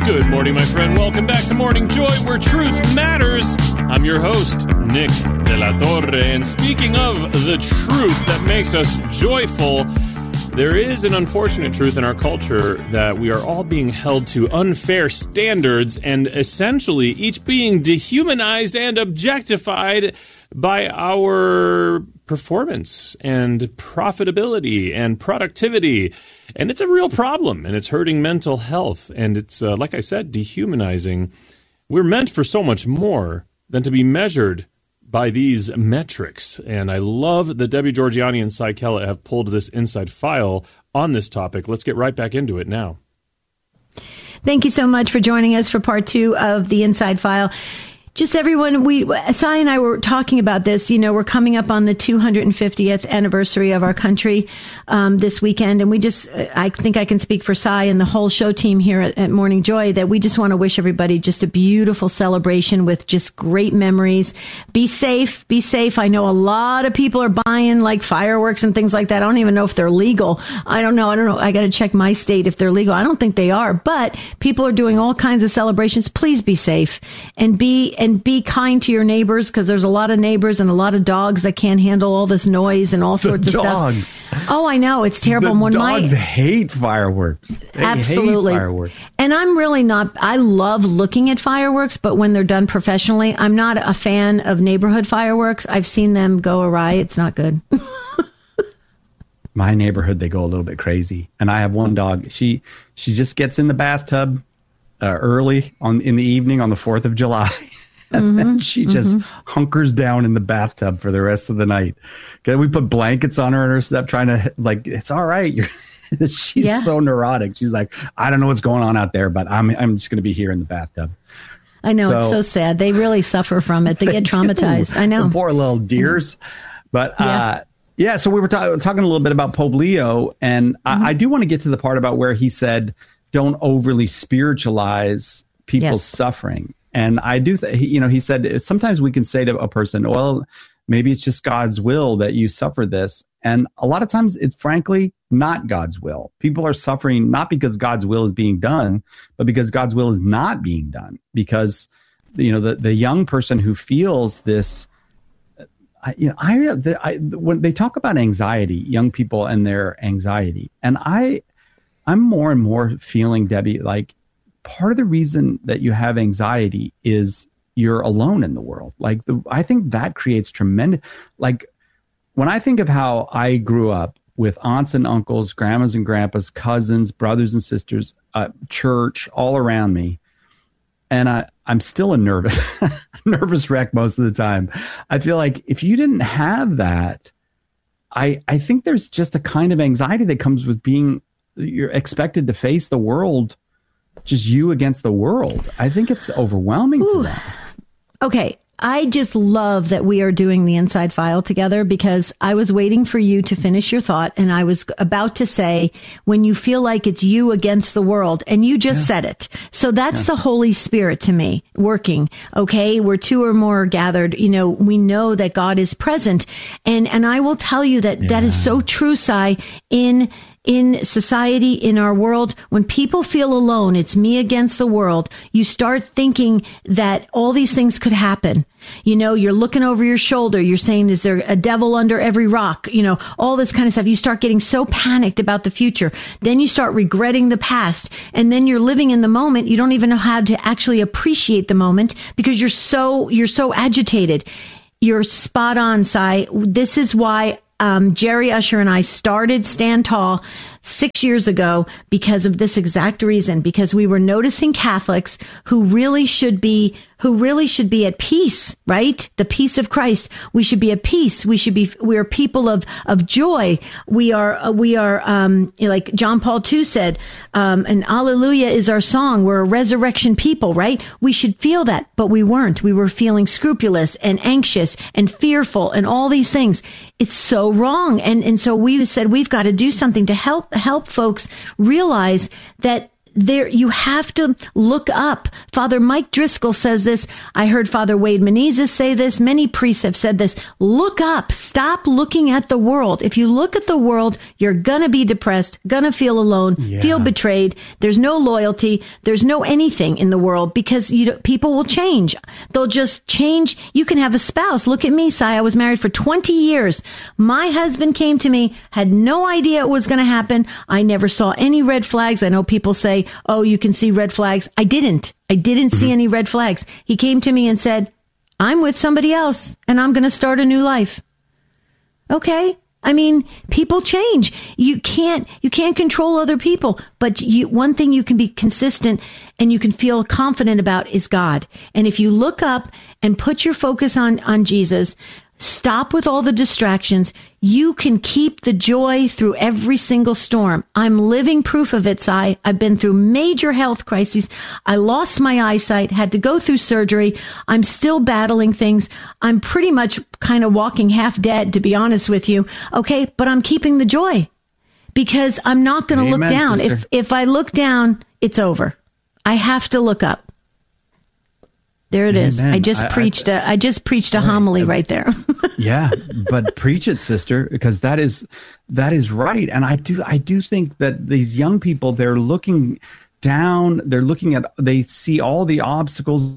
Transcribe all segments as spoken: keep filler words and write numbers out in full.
Good morning, my friend. Welcome back to Morning Joy, where truth matters. I'm your host, Nick De La Torre. And speaking of the truth that makes us joyful, there is an unfortunate truth in our culture that we are all being held to unfair standards and essentially each being dehumanized and objectified by our performance and profitability and productivity. And it's a real problem, and it's hurting mental health. And it's, uh, like I said, dehumanizing. We're meant for so much more than to be measured by these metrics. And I love that Debbie Georgianni and Cy Kellett have pulled this inside file on this topic. Let's get right back into it now. Thank you so much for joining us for part two of the Inside File. Just everyone, we, Cy and I were talking about this. You know, we're coming up on the two hundred fiftieth anniversary of our country um, this weekend. And we just, I think I can speak for Cy and the whole show team here at, at Morning Joy that we just want to wish everybody just a beautiful celebration with just great memories. Be safe, be safe. I know a lot of people are buying like fireworks and things like that. I don't even know if they're legal. I don't know. I don't know. I got to check my state if they're legal. I don't think they are, but people are doing all kinds of celebrations. Please be safe and be And be kind to your neighbors, because there's a lot of neighbors and a lot of dogs that can't handle all this noise and all sorts the of dogs. stuff. Oh, I know. It's terrible. The when dogs my, hate fireworks. They absolutely. hate fireworks. And I'm really not, I love looking at fireworks, but when they're done professionally, I'm not a fan of neighborhood fireworks. I've seen them go awry. It's not good. My neighborhood, they go a little bit crazy. And I have one dog. She she just gets in the bathtub uh, early on in the evening on the fourth of July. And mm-hmm, then she just mm-hmm. hunkers down in the bathtub for the rest of the night. Okay, we put blankets on her and her stuff, trying to, like, it's all right. You're, she's yeah. so neurotic. She's like, I don't know what's going on out there, but I'm I'm just going to be here in the bathtub. I know, so, it's so sad. They really suffer from it. They, they get traumatized. Do. I know. The poor little deers. But, yeah. uh, yeah, so we were ta- talking a little bit about Pope Leo, and mm-hmm. I, I do want to get to the part about where he said, don't overly spiritualize people's yes. suffering. And I do, th- you know, he said, sometimes we can say to a person, well, maybe it's just God's will that you suffer this. And a lot of times it's frankly not God's will. People are suffering not because God's will is being done, but because God's will is not being done. Because, you know, the, the young person who feels this, I, you know, I, the, I, when they talk about anxiety, young people and their anxiety, and I, I'm more and more feeling, Debbie, like, part of the reason that you have anxiety is you're alone in the world. Like, the, I think that creates tremendous, like, when I think of how I grew up with aunts and uncles, grandmas and grandpas, cousins, brothers and sisters, uh, church all around me, and I, I'm still a nervous, nervous wreck most of the time. I feel like if you didn't have that, I, I think there's just a kind of anxiety that comes with being, you're expected to face the world, just you against the world. I think it's overwhelming Ooh. to them. Okay. I just love that we are doing the Inside File together, because I was waiting for you to finish your thought, and I was about to say, when you feel like it's you against the world, and you just yeah. said it. So that's yeah. the Holy Spirit to me working. Okay. Where two or more are gathered, you know, we know that God is present. And, and I will tell you that yeah. that is so true, Cy, in in society, in our world. When people feel alone, it's me against the world, you start thinking that all these things could happen. You know, you're looking over your shoulder. You're saying, is there a devil under every rock? You know, all this kind of stuff. You start getting so panicked about the future. Then you start regretting the past. And then you're living in the moment. You don't even know how to actually appreciate the moment, because you're so, you're so agitated. You're spot on, Cy. This is why Um, Jerry Usher and I started Stand Tall six years ago, because of this exact reason, because we were noticing Catholics who really should be, who really should be at peace, right? The peace of Christ. We should be at peace. We should be, we are people of, of joy. We are, uh, we are, um, like John Paul the Second said, um, and Alleluia is our song. We're a resurrection people, right? We should feel that, but we weren't. We were feeling scrupulous and anxious and fearful and all these things. It's so wrong. And, and so we said, we've got to do something to help, help folks realize that there, you have to look up. Father Mike Driscoll says this. I heard Father Wade Menezes say this. Many priests have said this. Look up. Stop looking at the world. If you look at the world, you're gonna be depressed, gonna feel alone, yeah. feel betrayed. There's no loyalty. There's no anything in the world because you people will change. They'll just change. You can have a spouse. Look at me, Sai. I was married for twenty years. My husband came to me, had no idea it was going to happen. I never saw any red flags. I know people say, oh, you can see red flags. I didn't. I didn't mm-hmm. see any red flags. He came to me and said, I'm with somebody else and I'm going to start a new life. Okay. I mean, people change. You can't, you can't control other people, but you, one thing you can be consistent and you can feel confident about is God. And if you look up and put your focus on, on Jesus, stop with all the distractions, you can keep the joy through every single storm. I'm living proof of it, Sai. I've been through major health crises. I lost my eyesight, had to go through surgery. I'm still battling things. I'm pretty much kind of walking half dead, to be honest with you. Okay, but I'm keeping the joy because I'm not going to look down. Sister. If if I look down, it's over. I have to look up. There it Amen. is. I just I, preached I, a, I just preached a right. homily right there. Yeah, but preach it, sister, because that is, that is right. And I do, I do think that these young people, they're looking down, they're looking at, they see all the obstacles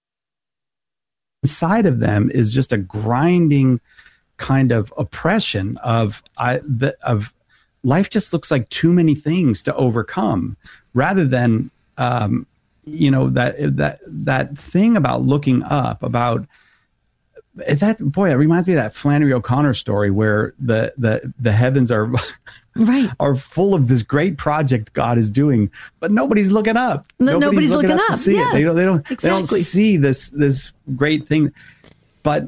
inside of them is just a grinding kind of oppression of, I, the, of life just looks like too many things to overcome rather than, um, you know, that that that thing about looking up, about that, boy, it reminds me of that Flannery O'Connor story where the the the heavens are right are full of this great project God is doing, but nobody's looking up. No, nobody's, nobody's looking, looking up, up to see yeah, it. They don't they don't exactly. they don't see this this great thing. But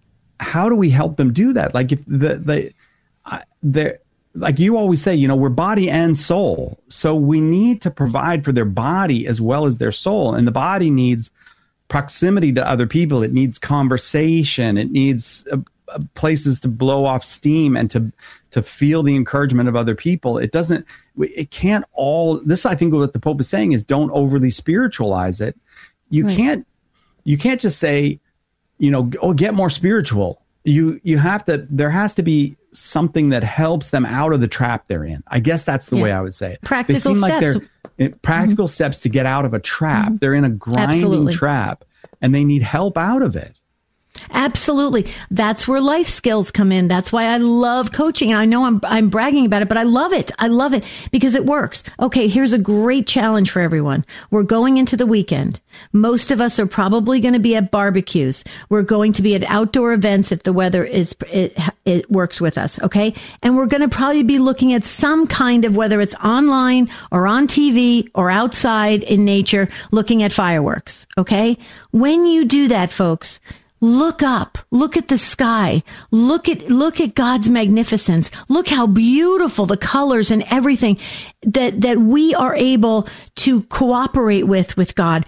how do we help them do that? Like if the the uh, they're like you always say, you know, we're body and soul. So we need to provide for their body as well as their soul. And the body needs proximity to other people. It needs conversation. It needs uh, uh, places to blow off steam and to to feel the encouragement of other people. It doesn't, it can't all, this I think what the Pope is saying is don't overly spiritualize it. You right. can't, you can't just say, you know, oh, get more spiritual. You you have to, there has to be something that helps them out of the trap they're in. I guess that's the yeah. way I would say it. Practical they seem steps. Like they're practical mm-hmm. steps to get out of a trap. Mm-hmm. They're in a grinding Absolutely. trap and they need help out of it. Absolutely. That's where life skills come in. That's why I love coaching. I know I'm I'm bragging about it, but I love it. I love it because it works. Okay, here's a great challenge for everyone. We're going into the weekend. Most of us are probably going to be at barbecues. We're going to be at outdoor events if the weather is it, it works with us, okay? And we're going to probably be looking at some kind of, whether it's online or on T V or outside in nature, looking at fireworks, okay? When you do that, folks, look up, look at the sky, look at, look at God's magnificence. Look how beautiful the colors and everything that, that we are able to cooperate with, with God.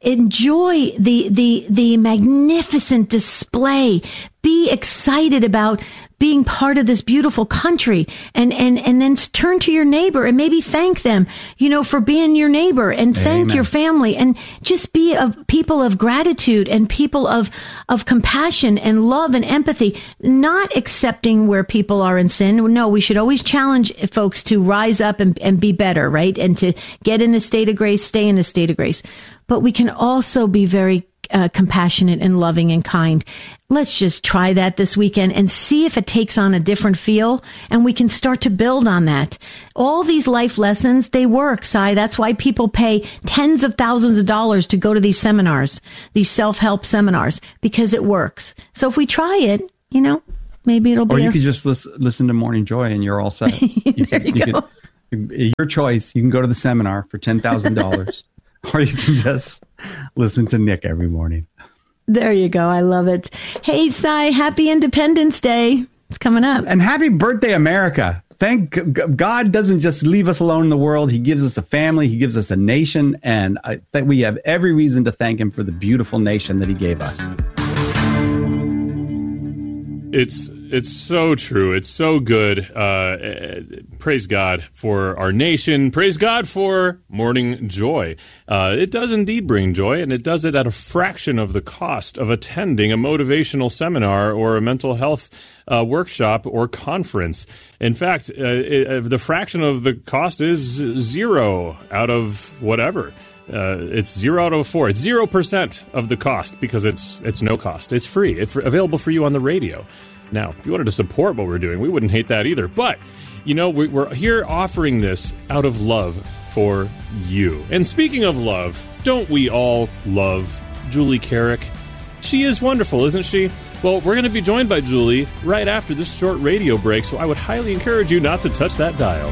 Enjoy the, the, the magnificent display. Be excited about being part of this beautiful country, and, and, and then turn to your neighbor and maybe thank them, you know, for being your neighbor, and thank Amen. Your family, and just be a people of gratitude and people of, of compassion and love and empathy, not accepting where people are in sin. No, we should always challenge folks to rise up and, and be better, right? And to get in a state of grace, stay in a state of grace. But we can also be very Uh, compassionate and loving and kind. Let's just try that this weekend and see if it takes on a different feel, and we can start to build on that. All these life lessons, they work, Sai. That's why people pay tens of thousands of dollars to go to these seminars, these self-help seminars, because it works. So if we try it, you know, maybe it'll be. Or you a- could just listen, listen to Morning Joy and you're all set. You there can, you you go. Can, your choice. You can go to the seminar for ten thousand dollars. Or you can just listen to Nick every morning. There you go. I love it. Hey, Sai, happy Independence Day. It's coming up. And happy birthday, America. Thank God doesn't just leave us alone in the world. He gives us a family. He gives us a nation. And I think we have every reason to thank him for the beautiful nation that he gave us. It's It's so true. It's so good. Uh, praise God for our nation. Praise God for Morning Joy. Uh, it does indeed bring joy, and it does it at a fraction of the cost of attending a motivational seminar or a mental health uh, workshop or conference. In fact, uh, it, the fraction of the cost is zero out of whatever. Uh, it's zero out of four. It's zero percent of the cost because it's it's no cost. It's free. It's available for you on the radio. Now, if you wanted to support what we're doing, we wouldn't hate that either. But, you know, we, we're here offering this out of love for you. And speaking of love, don't we all love Julie Carrick? She is wonderful, isn't she? Well, we're going to be joined by Julie right after this short radio break, so I would highly encourage you not to touch that dial.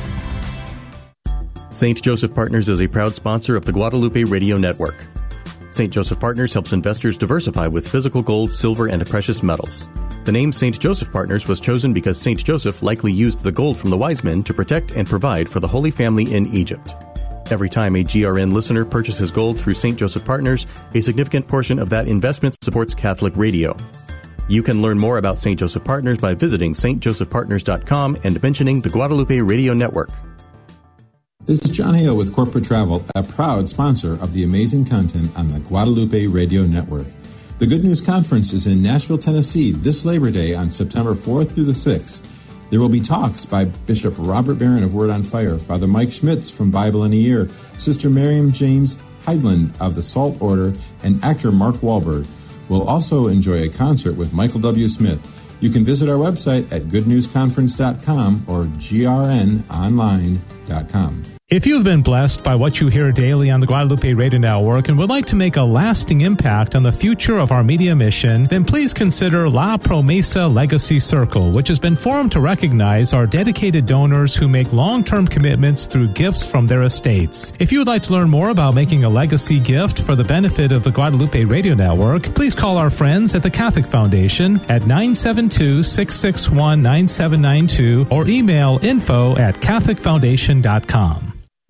Saint Joseph Partners is a proud sponsor of the Guadalupe Radio Network. Saint Joseph Partners helps investors diversify with physical gold, silver, and precious metals. The name Saint Joseph Partners was chosen because Saint Joseph likely used the gold from the wise men to protect and provide for the Holy Family in Egypt. Every time a G R N listener purchases gold through Saint Joseph Partners, a significant portion of that investment supports Catholic radio. You can learn more about Saint Joseph Partners by visiting s t joseph partners dot com and mentioning the Guadalupe Radio Network. This is John Hale with Corporate Travel, a proud sponsor of the amazing content on the Guadalupe Radio Network. The Good News Conference is in Nashville, Tennessee this Labor Day on September fourth through the sixth. There will be talks by Bishop Robert Barron of Word on Fire, Father Mike Schmitz from Bible in a Year, Sister Miriam James Heidland of the Salt Order, and actor Mark Wahlberg. We'll also enjoy a concert with Michael W. Smith. You can visit our website at good news conference dot com or g r n online dot com. If you've been blessed by what you hear daily on the Guadalupe Radio Network and would like to make a lasting impact on the future of our media mission, then please consider La Promesa Legacy Circle, which has been formed to recognize our dedicated donors who make long-term commitments through gifts from their estates. If you would like to learn more about making a legacy gift for the benefit of the Guadalupe Radio Network, please call our friends at the Catholic Foundation at nine seven two, six six one, nine seven nine two or email info at catholic foundation dot com.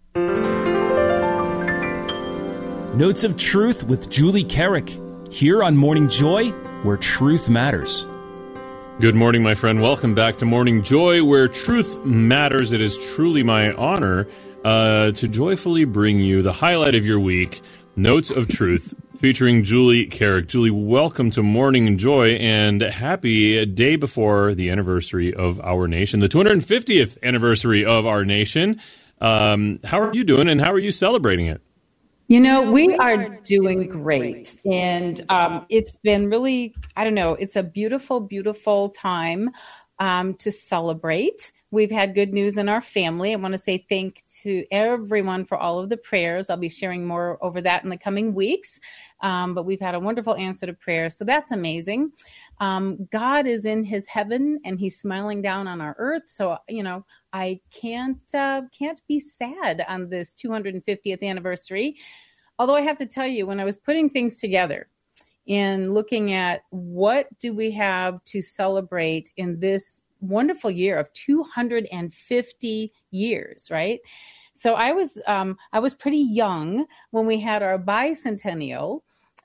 Notes of Truth with Julie Carrick, here on Morning Joy, where truth matters. Good morning, my friend. Welcome back to Morning Joy, where truth matters. It is truly my honor uh, to joyfully bring you the highlight of your week, Notes of Truth, featuring Julie Carrick. Julie, welcome to Morning Joy, and happy day before the anniversary of our nation, the two hundred fiftieth anniversary of our nation. Um, how are you doing, and how are you celebrating it? You know, we are doing great. And um, it's been really, I don't know, it's a beautiful, beautiful time um, to celebrate. We've had good news in our family. I want to say thank to everyone for all of the prayers. I'll be sharing more over that in the coming weeks. Um, but we've had a wonderful answer to prayer. So that's amazing. Um, God is in his heaven and he's smiling down on our earth. So, you know, I can't uh, can't be sad on this two hundred fiftieth anniversary. Although I have to tell you, when I was putting things together and looking at what do we have to celebrate in this wonderful year of two hundred fifty years, right? So I was um, I was pretty young when we had our bicentennial.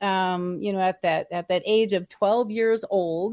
Um, you know, at that at that age of twelve years old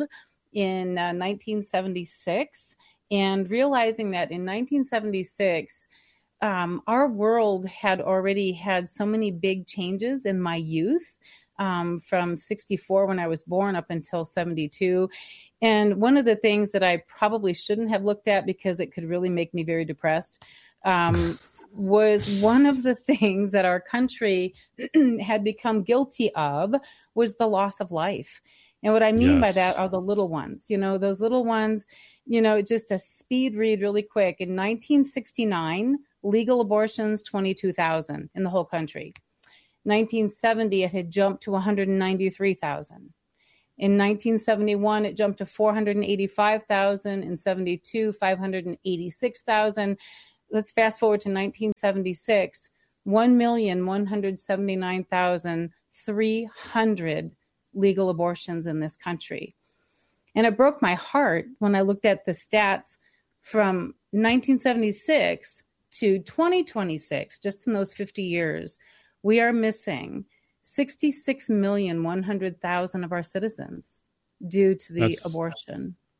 in uh, nineteen seventy-six. And realizing that in nineteen seventy-six, um, our world had already had so many big changes in my youth, um, from sixty-four when I was born up until seventy-two. And one of the things that I probably shouldn't have looked at because it could really make me very depressed, um, was one of the things that our country had become guilty of was the loss of life. And what I mean yes. by that are the little ones, you know, those little ones, you know, just a speed read really quick. In nineteen sixty-nine, legal abortions, twenty-two thousand in the whole country. nineteen seventy, it had jumped to one hundred ninety-three thousand. In nineteen seventy-one, it jumped to four hundred eighty-five thousand. In seventy-two, five hundred eighty-six thousand. Let's fast forward to nineteen seventy-six, one million, one hundred seventy-nine thousand, three hundred legal abortions in this country. And it broke my heart when I looked at the stats from nineteen seventy-six to twenty twenty-six, just in those fifty years, we are missing sixty-six million, one hundred thousand of our citizens due to the That's, abortion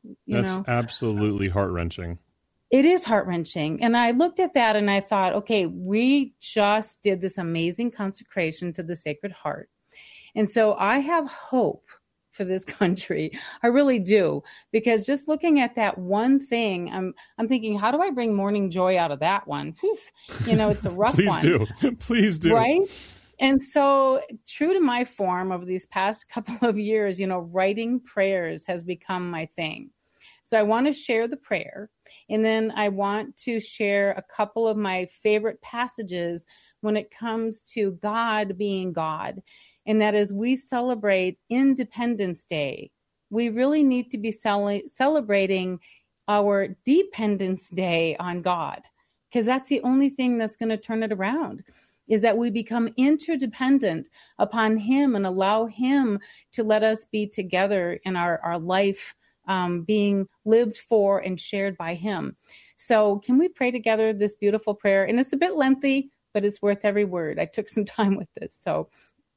You That's know? absolutely heart-wrenching. It is heart-wrenching. And I looked at that and I thought, okay, we just did this amazing consecration to the Sacred Heart. And so I have hope for this country. I really do. Because just looking at that one thing, I'm I'm thinking, how do I bring morning joy out of that one? Whew. You know, it's a rough Please one. do. Please do. Right? And so true to my form over these past couple of years, you know, writing prayers has become my thing. So I want to share the prayer, and then I want to share a couple of my favorite passages when it comes to God being God. And that as we celebrate Independence Day, we really need to be cel- celebrating our Dependence Day on God, because that's the only thing that's going to turn it around, is that we become interdependent upon Him and allow Him to let us be together in our, our life Um, being lived for and shared by Him. So can we pray together this beautiful prayer? And it's a bit lengthy, but it's worth every word. I took some time with this. So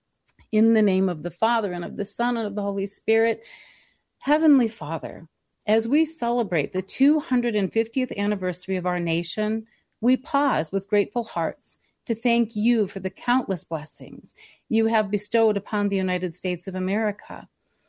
in the name of the Father and of the Son and of the Holy Spirit, Heavenly Father, as we celebrate the two hundred fiftieth anniversary of our nation, we pause with grateful hearts to thank You for the countless blessings You have bestowed upon the United States of America.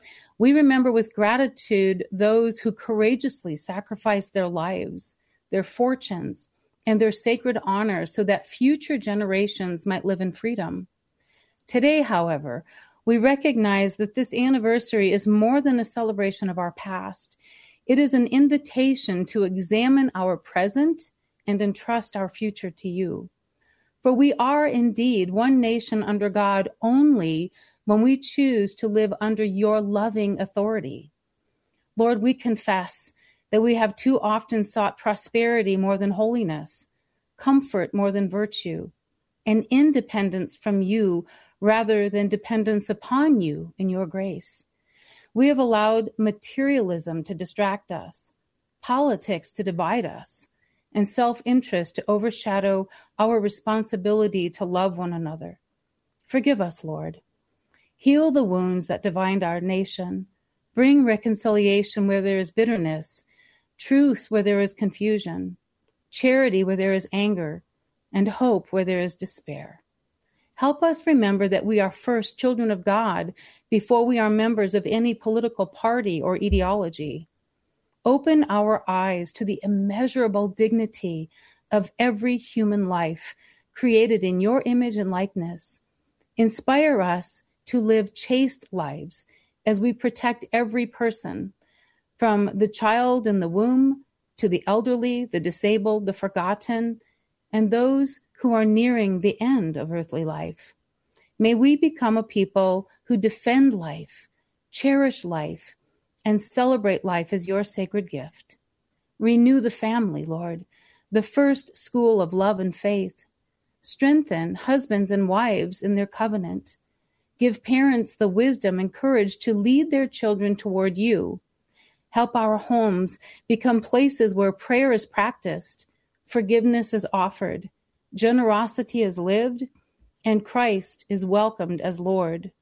We remember with gratitude those who courageously sacrificed their lives, their fortunes, and their sacred honor so that future generations might live in freedom. Today, however, we recognize that this anniversary is more than a celebration of our past. It is an invitation to examine our present and entrust our future to You. For we are indeed one nation under God only when we choose to live under Your loving authority. Lord, we confess that we have too often sought prosperity more than holiness, comfort more than virtue, and independence from You rather than dependence upon You in Your grace. We have allowed materialism to distract us, politics to divide us, and self-interest to overshadow our responsibility to love one another. Forgive us, Lord. Heal the wounds that divide our nation. Bring reconciliation where there is bitterness, truth where there is confusion, charity where there is anger, and hope where there is despair. Help us remember that we are first children of God before we are members of any political party or ideology. Open our eyes to the immeasurable dignity of every human life created in Your image and likeness. Inspire us to live chaste lives as we protect every person, from the child in the womb to the elderly, the disabled, the forgotten, and those who are nearing the end of earthly life. May we become a people who defend life, cherish life, and celebrate life as Your sacred gift. Renew the family, Lord, the first school of love and faith. Strengthen husbands and wives in their covenant. Give parents the wisdom and courage to lead their children toward You. Help our homes become places where prayer is practiced, forgiveness is offered, generosity is lived, and Christ is welcomed as Lord.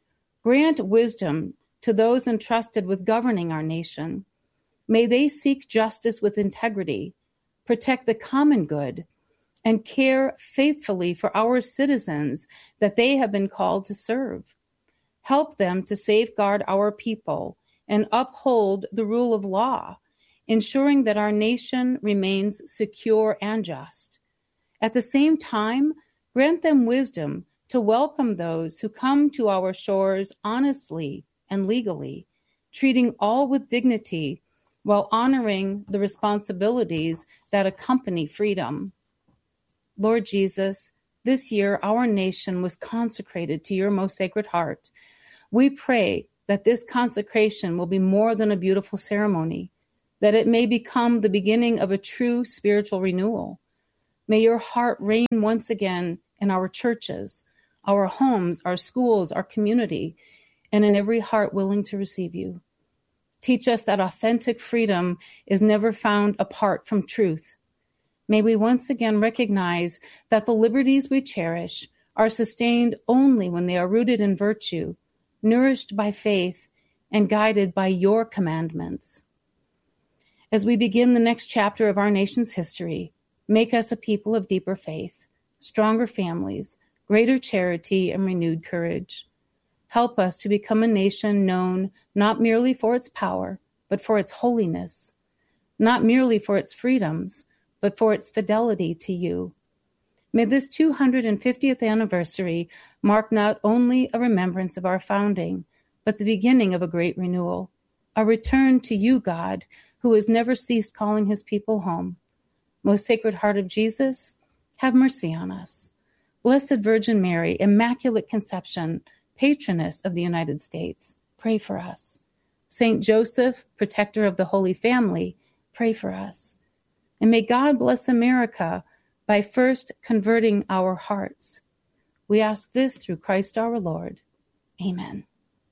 Grant wisdom to those entrusted with governing our nation. May they seek justice with integrity, protect the common good, and care faithfully for our citizens that they have been called to serve. Help them to safeguard our people and uphold the rule of law, ensuring that our nation remains secure and just. At the same time, grant them wisdom to welcome those who come to our shores honestly and legally, treating all with dignity while honoring the responsibilities that accompany freedom. Lord Jesus, this year our nation was consecrated to Your most sacred heart. We pray that this consecration will be more than a beautiful ceremony, that it may become the beginning of a true spiritual renewal. May Your heart reign once again in our churches, our homes, our schools, our community, and in every heart willing to receive You. Teach us that authentic freedom is never found apart from truth. May we once again recognize that the liberties we cherish are sustained only when they are rooted in virtue, nourished by faith, and guided by Your commandments. As we begin the next chapter of our nation's history, make us a people of deeper faith, stronger families, greater charity, and renewed courage. Help us to become a nation known not merely for its power, but for its holiness, not merely for its freedoms, but for its fidelity to you. May this two hundred fiftieth anniversary mark not only a remembrance of our founding, but the beginning of a great renewal, a return to you, God, who has never ceased calling his people home. Most Sacred Heart of Jesus, have mercy on us. Blessed Virgin Mary, Immaculate Conception, Patroness of the United States, pray for us. Saint Joseph, Protector of the Holy Family, pray for us. And may God bless America by first converting our hearts. We ask this through Christ our Lord. Amen.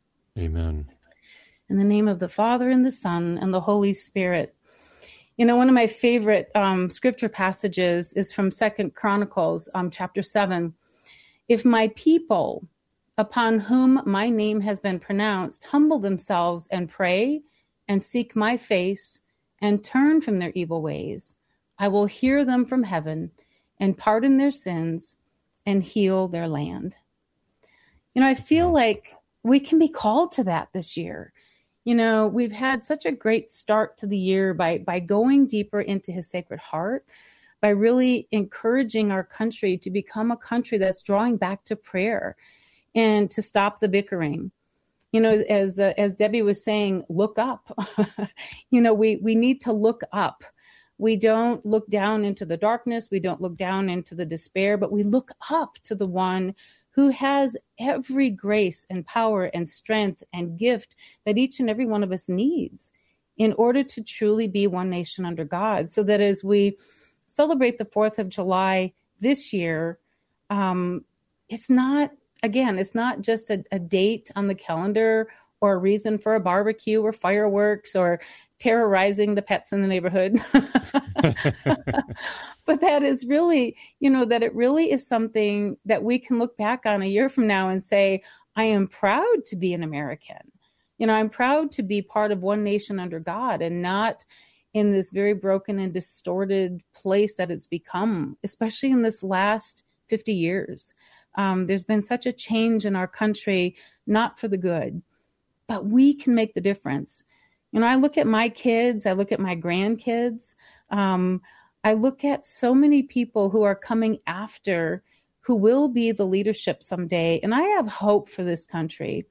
Amen. In the name of the Father, and the Son, and the Holy Spirit. You know, one of my favorite um, scripture passages is from Second Chronicles, um, chapter seven. If my people, upon whom my name has been pronounced, humble themselves and pray and seek my face and turn from their evil ways, I will hear them from heaven and pardon their sins and heal their land. You know, I feel like we can be called to that this year. You know, we've had such a great start to the year by, by going deeper into his Sacred Heart, by really encouraging our country to become a country that's drawing back to prayer and to stop the bickering. You know, as uh, as Debbie was saying, look up. you know, we, we need to look up. We don't look down into the darkness. We don't look down into the despair, but we look up to the one who has every grace and power and strength and gift that each and every one of us needs in order to truly be one nation under God. So that as we celebrate the fourth of July this year, um, it's not, again, it's not just a, a date on the calendar or a reason for a barbecue or fireworks or terrorizing the pets in the neighborhood. But that is really, you know, that it really is something that we can look back on a year from now and say, I am proud to be an American. You know, I'm proud to be part of one nation under God and not in this very broken and distorted place that it's become, especially in this last fifty years. Um, there's been such a change in our country, not for the good, but we can make the difference. You know, I look at my kids, I look at my grandkids, um, I look at so many people who are coming after, who will be the leadership someday, and I have hope for this country.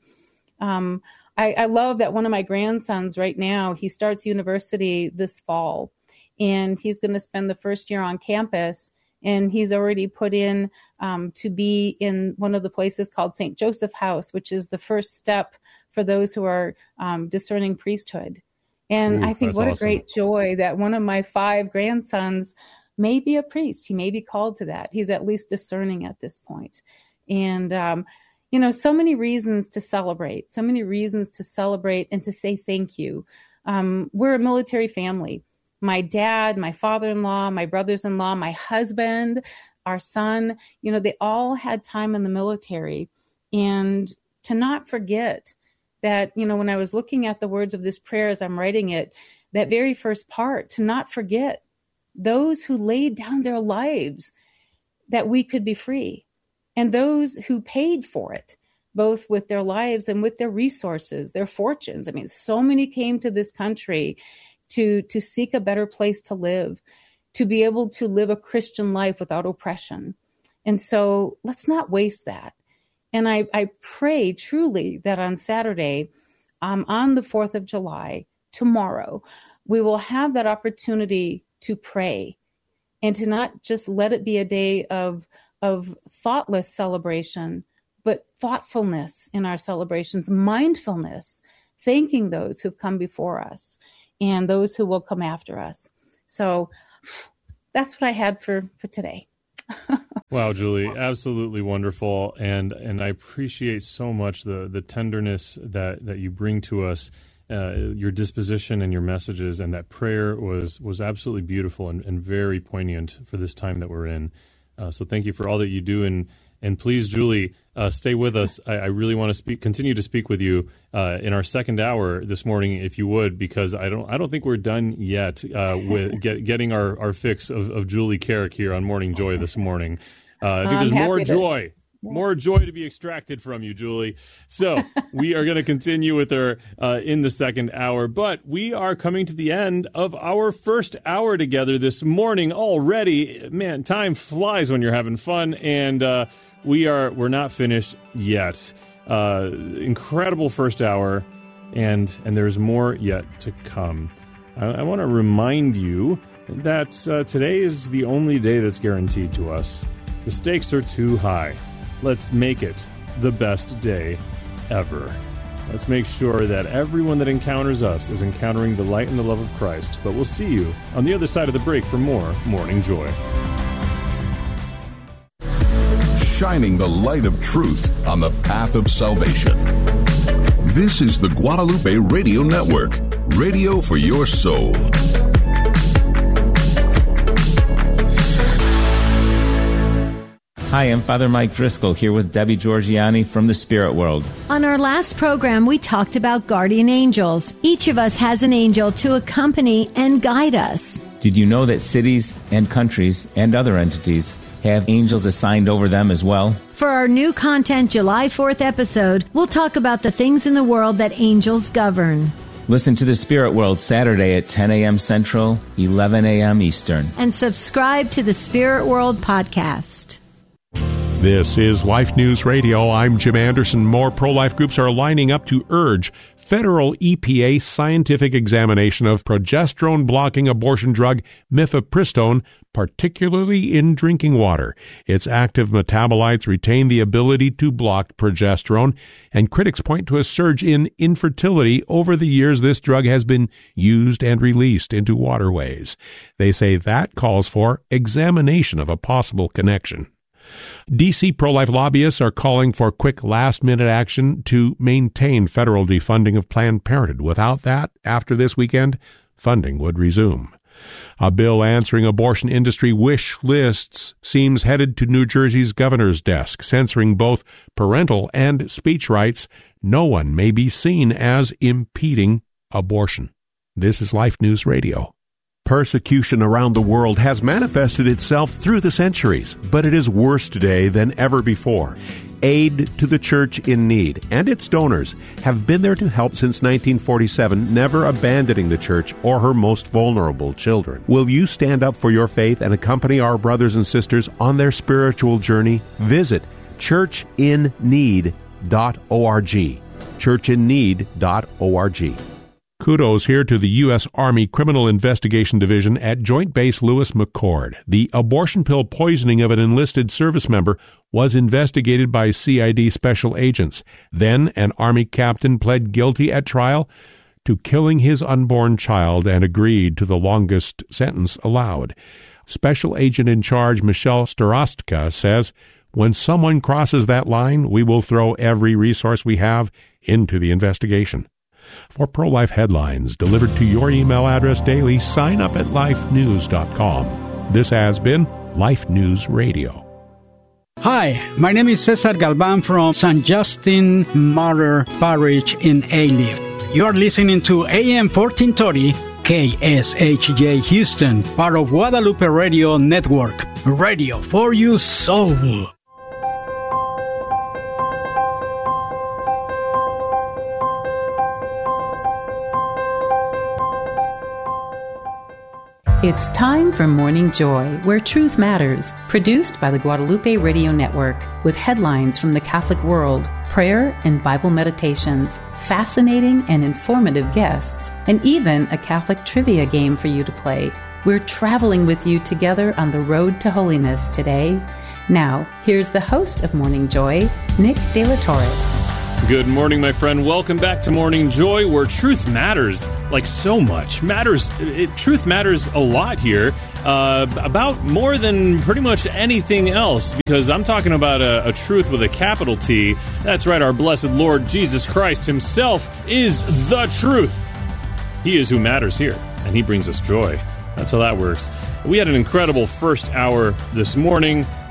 Um, I, I love that one of my grandsons right now, he starts university this fall, and he's going to spend the first year on campus, and he's already put in um, to be in one of the places called Saint Joseph House, which is the first step for those who are um, discerning priesthood. And Ooh, I think what awesome. a great joy that one of my five grandsons may be a priest. He may be called to that. He's at least discerning at this point. And, um, you know, so many reasons to celebrate, so many reasons to celebrate and to say thank you. Um, we're a military family. My dad, my father-in-law, my brothers-in-law, my husband, our son, you know, they all had time in the military. And to not forget that, you know, when I was looking at the words of this prayer as I'm writing it, that very first part, to not forget those who laid down their lives that we could be free, and those who paid for it, both with their lives and with their resources, their fortunes. I mean, so many came to this country to, to seek a better place to live, to be able to live a Christian life without oppression. And so let's not waste that. And I, I pray truly that on Saturday, um, on the fourth of July, tomorrow, we will have that opportunity to pray and to not just let it be a day of, of thoughtless celebration, but thoughtfulness in our celebrations, mindfulness, thanking those who've come before us and those who will come after us. So that's what I had for, for today. Wow, Julie, absolutely wonderful. And and I appreciate so much the the tenderness that, that you bring to us, uh, your disposition and your messages, and that prayer was, was absolutely beautiful and, and very poignant for this time that we're in. Uh, so thank you for all that you do. And, and please, Julie, Uh, stay with us. I, I really want to speak, continue to speak with you uh, in our second hour this morning, if you would, because I don't, I don't think we're done yet uh, with get, getting our, our fix of, of Julie Carrick here on Morning Joy this morning. Uh, I think I'm there's more to- joy. More joy to be extracted from you, Julie. So we are going to continue with her uh, in the second hour, but we are coming to the end of our first hour together this morning already. Man, time flies when you're having fun, and uh, we are we're not finished yet. Uh, incredible first hour, and and there's more yet to come. I, I want to remind you that uh, today is the only day that's guaranteed to us. The stakes are too high. Let's make it the best day ever. Let's make sure that everyone that encounters us is encountering the light and the love of Christ. But we'll see you on the other side of the break for more Morning Joy. Shining the light of truth on the path of salvation. This is the Guadalupe Radio Network, radio for your soul. Hi, I'm Father Mike Driscoll here with Debbie Georgiani from the Spirit World. On our last program, we talked about guardian angels. Each of us has an angel to accompany and guide us. Did you know that cities and countries and other entities have angels assigned over them as well? For our new content July fourth episode, we'll talk about the things in the world that angels govern. Listen to the Spirit World Saturday at ten a.m. Central, eleven a.m. Eastern. And subscribe to the Spirit World podcast. This is Life News Radio. I'm Jim Anderson. More pro-life groups are lining up to urge federal E P A scientific examination of progesterone-blocking abortion drug mifepristone, particularly in drinking water. Its active metabolites retain the ability to block progesterone, and critics point to a surge in infertility over the years this drug has been used and released into waterways. They say that calls for examination of a possible connection. D C pro-life lobbyists are calling for quick last-minute action to maintain federal defunding of Planned Parenthood. Without that, after this weekend, funding would resume. A bill answering abortion industry wish lists seems headed to New Jersey's governor's desk, censoring both parental and speech rights. No one may be seen as impeding abortion. This is Life News Radio. Persecution around the world has manifested itself through the centuries, but it is worse today than ever before. Aid to the Church in Need and its donors have been there to help since nineteen forty-seven, never abandoning the Church or her most vulnerable children. Will you stand up for your faith and accompany our brothers and sisters on their spiritual journey? Visit church in need dot org. church in need dot org. Kudos here to the U S. Army Criminal Investigation Division at Joint Base Lewis McChord. The abortion pill poisoning of an enlisted service member was investigated by C I D special agents. Then an Army captain pled guilty at trial to killing his unborn child and agreed to the longest sentence allowed. Special agent in charge Michelle Starostka says, "When someone crosses that line, we will throw every resource we have into the investigation." For pro-life headlines delivered to your email address daily, sign up at life news dot com. This has been Life News Radio. Hi, my name is Cesar Galvan from Saint Justin Martyr Parish in Alief. You are listening to A M fourteen thirty K S H J Houston, part of Guadalupe Radio Network. Radio for your soul. It's time for Morning Joy, where truth matters, produced by the Guadalupe Radio Network, with headlines from the Catholic world, prayer and Bible meditations, fascinating and informative guests, and even a Catholic trivia game for you to play. We're traveling with you together on the road to holiness today. Now, here's the host of Morning Joy, Nick De La Torre. Good morning, my friend. Welcome back to Morning Joy, where truth matters, like so much. Matters. It, truth matters a lot here, uh, about more than pretty much anything else, because I'm talking about a, a truth with a capital T. That's right, our blessed Lord Jesus Christ himself is the truth. He is who matters here, and he brings us joy. That's how that works. We had an incredible first hour this morning.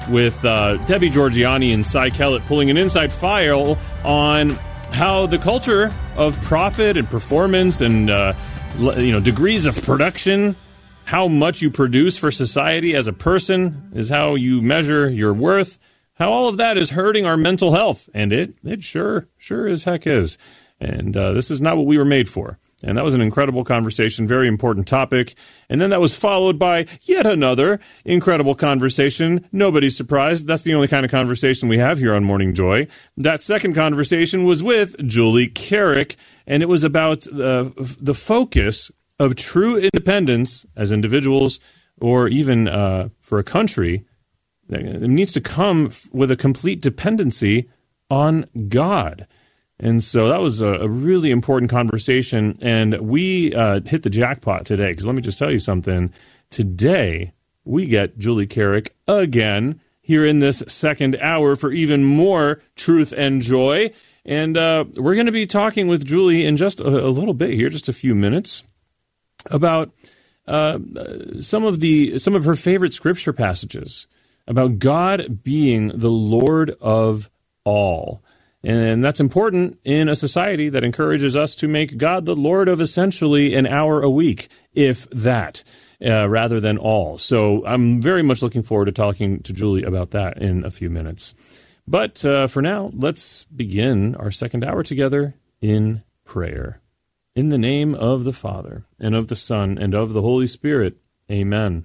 with uh, Debbie Georgianni and Cy Kellett pulling an inside file on how the culture of profit and performance and uh, you know degrees of production, how much you produce for society as a person is how you measure your worth, how all of that is hurting our mental health. And it, it sure, sure as heck is. And uh, this is not what we were made for. And that was an incredible conversation, very important topic. And then that was followed by yet another incredible conversation. Nobody's surprised. That's the only kind of conversation we have here on Morning Joy. That second conversation was with Julie Carrick, and it was about uh, the focus of true independence as individuals or even uh, for a country. It needs to come with a complete dependency on God. And so that was a, a really important conversation, and we uh, hit the jackpot today, because let me just tell you something. Today, we get Julie Carrick again here in this second hour for even more truth and joy. And uh, we're going to be talking with Julie in just a, a little bit here, just a few minutes, about uh, some of the some of her favorite scripture passages about God being the Lord of all. And that's important in a society that encourages us to make God the Lord of essentially an hour a week, if that, uh, rather than all. So I'm very much looking forward to talking to Julie about that in a few minutes. But uh, for now, let's begin our second hour together in prayer. In the name of the Father, and of the Son, and of the Holy Spirit. Amen.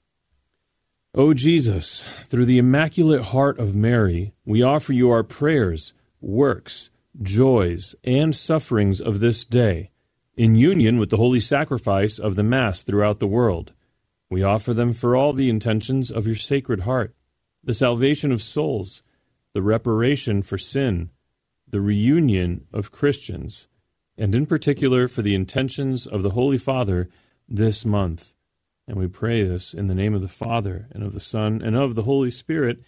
O Jesus, through the Immaculate Heart of Mary, we offer you our prayers, works, joys, and sufferings of this day, in union with the holy sacrifice of the Mass throughout the world. We offer them for all the intentions of your Sacred Heart, the salvation of souls, the reparation for sin, the reunion of Christians, and in particular for the intentions of the Holy Father this month. And we pray this in the name of the Father, and of the Son, and of the Holy Spirit.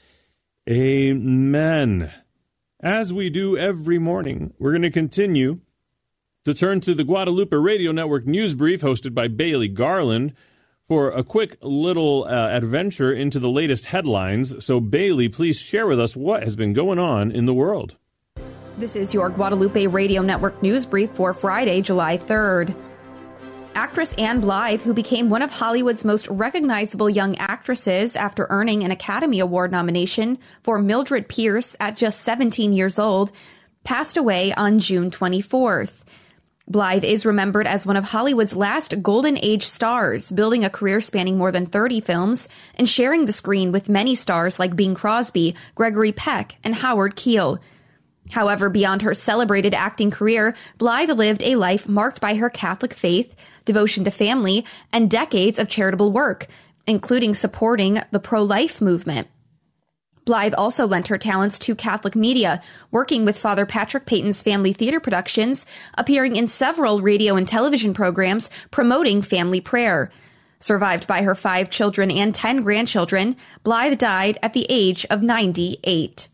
Amen. As we do every morning, we're going to continue to turn to the Guadalupe Radio Network News Brief, hosted by Bailey Garland, for a quick little uh, adventure into the latest headlines. So, Bailey, please share with us what has been going on in the world. This is your Guadalupe Radio Network News Brief for Friday, July third. Actress Ann Blythe, who became one of Hollywood's most recognizable young actresses after earning an Academy Award nomination for Mildred Pierce at just seventeen years old, passed away on June twenty-fourth. Blythe is remembered as one of Hollywood's last golden age stars, building a career spanning more than thirty films and sharing the screen with many stars like Bing Crosby, Gregory Peck, and Howard Keel. However, beyond her celebrated acting career, Blythe lived a life marked by her Catholic faith, devotion to family, and decades of charitable work, including supporting the pro-life movement. Blythe also lent her talents to Catholic media, working with Father Patrick Peyton's Family Theater Productions, appearing in several radio and television programs promoting family prayer. Survived by her five children and ten grandchildren, Blythe died at the age of ninety-eight.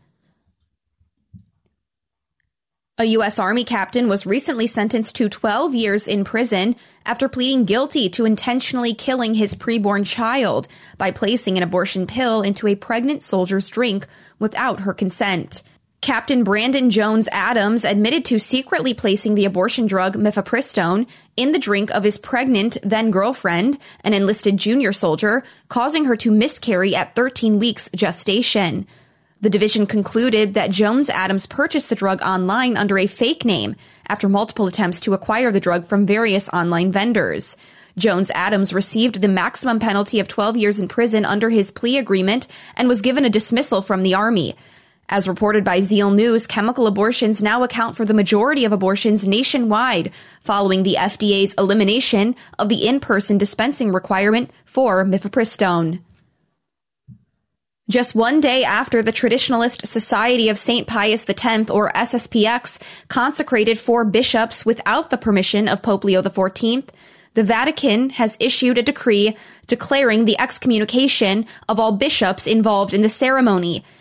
A U S Army captain was recently sentenced to twelve years in prison after pleading guilty to intentionally killing his preborn child by placing an abortion pill into a pregnant soldier's drink without her consent. Captain Brandon Jones Adams admitted to secretly placing the abortion drug mifepristone in the drink of his pregnant then-girlfriend, an enlisted junior soldier, causing her to miscarry at thirteen weeks gestation. The division concluded that Jones Adams purchased the drug online under a fake name after multiple attempts to acquire the drug from various online vendors. Jones Adams received the maximum penalty of twelve years in prison under his plea agreement and was given a dismissal from the Army. As reported by Zeal News, chemical abortions now account for the majority of abortions nationwide, following the F D A's elimination of the in-person dispensing requirement for mifepristone. Just one day after the Traditionalist Society of Saint Pius X, or S S P X, consecrated four bishops without the permission of Pope Leo the fourteenth, the Vatican has issued a decree declaring the excommunication of all bishops involved in the ceremony,